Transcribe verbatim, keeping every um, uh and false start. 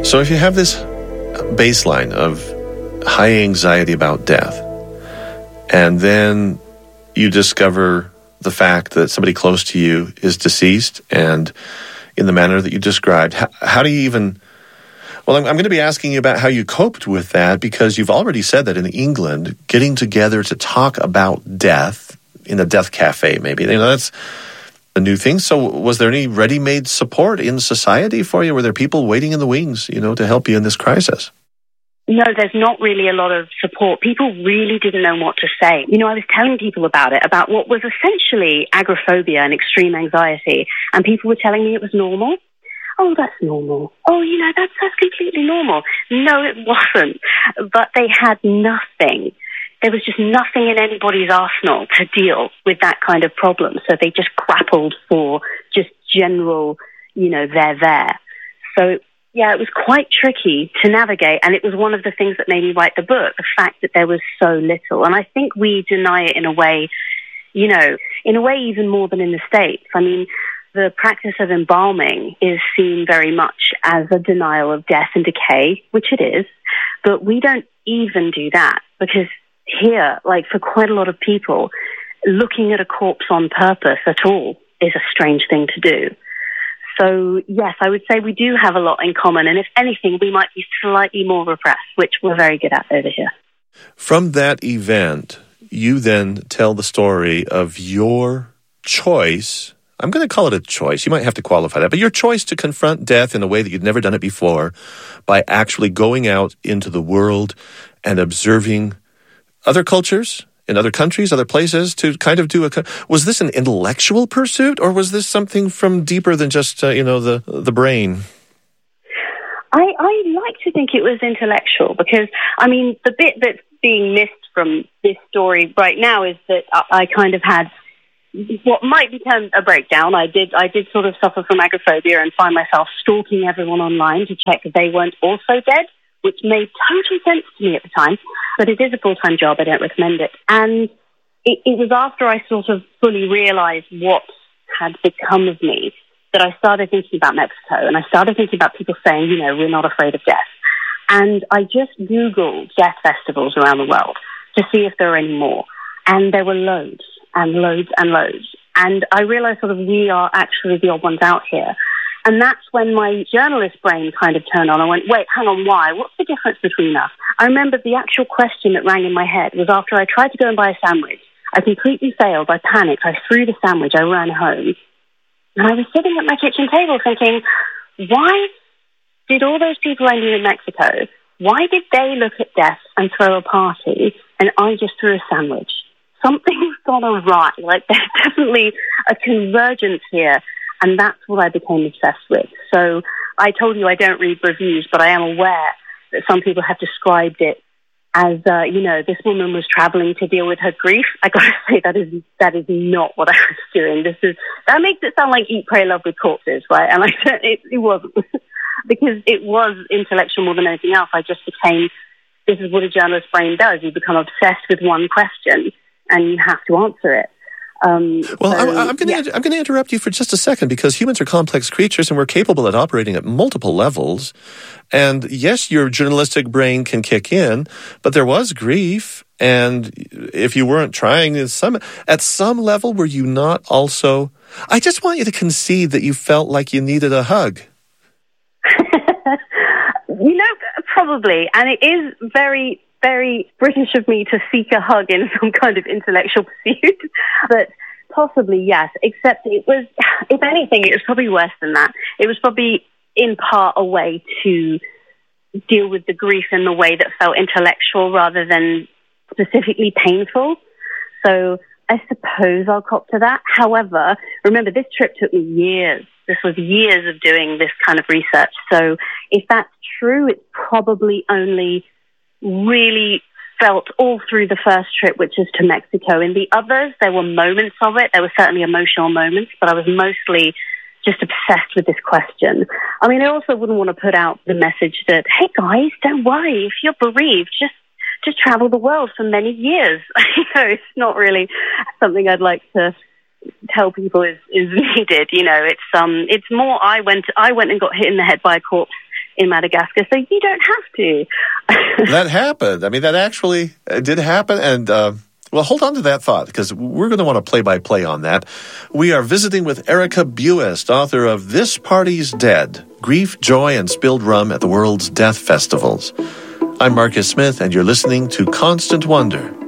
So if you have this baseline of high anxiety about death, and then you discover the fact that somebody close to you is deceased, and in the manner that you described, how, how do you even... Well, I'm, I'm going to be asking you about how you coped with that, because you've already said that in England, getting together to talk about death in a death cafe, maybe, you know, that's a new thing. So was there any ready-made support in society for you? Were there people waiting in the wings, you know, to help you in this crisis? No, there's not really a lot of support. People really didn't know what to say. You know, I was telling people about it, about what was essentially agoraphobia and extreme anxiety, and people were telling me it was normal. Oh, that's normal. Oh, you know, that's, that's completely normal. No, it wasn't. But they had nothing. There was just nothing in anybody's arsenal to deal with that kind of problem. So they just grappled for just general, you know, they're there. So, yeah, it was quite tricky to navigate. And it was one of the things that made me write the book, the fact that there was so little. And I think we deny it in a way, you know, in a way even more than in the States. I mean, the practice of embalming is seen very much as a denial of death and decay, which it is. But we don't even do that, because here, like for quite a lot of people, looking at a corpse on purpose at all is a strange thing to do. So, yes, I would say we do have a lot in common. And if anything, we might be slightly more repressed, which we're very good at over here. From that event, you then tell the story of your choice. I'm going to call it a choice. You might have to qualify that. But your choice to confront death in a way that you'd never done it before, by actually going out into the world and observing other cultures in other countries, other places, to kind of do a... Was this an intellectual pursuit, or was this something from deeper than just, uh, you know, the the brain? I, I like to think it was intellectual, because, I mean, the bit that's being missed from this story right now is that I, I kind of had what might be termed a breakdown. I did I did sort of suffer from agoraphobia and find myself stalking everyone online to check that they weren't also dead, which made total sense to me at the time. But it is a full-time job. I don't recommend it. And it, it was after I sort of fully realized what had become of me that I started thinking about Mexico. And I started thinking about people saying, you know, we're not afraid of death. And I just Googled death festivals around the world to see if there were any more. And there were loads. And loads and loads. And I realized sort of we are actually the odd ones out here. And that's when my journalist brain kind of turned on. I went, wait, hang on, why? What's the difference between us? I remember the actual question that rang in my head was after I tried to go and buy a sandwich. I completely failed. I panicked. I threw the sandwich. I ran home. And I was sitting at my kitchen table thinking, why did all those people I knew in Mexico, why did they look at death and throw a party, and I just threw a sandwich? Something's gone awry. Like, there's definitely a convergence here, and that's what I became obsessed with. So I told you I don't read reviews, but I am aware that some people have described it as, uh, you know, this woman was traveling to deal with her grief. I got to say that is that is not what I was doing. This is that makes it sound like Eat, Pray, Love with corpses, right? And I don't, it, it wasn't, because it was intellectual more than anything else. I just became, this is what a journalist's brain does. You become obsessed with one question, and you have to answer it. Um, well, so, I'm, I'm going yeah. to I'm going to interrupt you for just a second, because humans are complex creatures and we're capable at operating at multiple levels. And yes, your journalistic brain can kick in, but there was grief. And if you weren't trying at some, at some level, were you not also... I just want you to concede that you felt like you needed a hug. You know, probably. And it is very... very British of me to seek a hug in some kind of intellectual pursuit, but possibly yes, except it was, if anything, it was probably worse than that. It was probably in part a way to deal with the grief in the way that felt intellectual rather than specifically painful. So I suppose I'll cop to that. However, remember, this trip took me years. This was years of doing this kind of research. So if that's true, it's probably only really felt all through the first trip, which is to Mexico. In the others, there were moments of it. There were certainly emotional moments, but I was mostly just obsessed with this question. I mean, I also wouldn't want to put out the message that, hey guys, don't worry. If you're bereaved, just just travel the world for many years. You know, it's not really something I'd like to tell people is, is needed. You know, it's um, it's more I went I went and got hit in the head by a corpse in Madagascar, so you don't have to. That happened. I mean, that actually did happen. And, uh, well, hold on to that thought, because we're going to want to play-by-play on that. We are visiting with Erica Buist, author of This Party's Dead, Grief, Joy, and Spilled Rum at the World's Death Festivals. I'm Marcus Smith, and you're listening to Constant Wonder.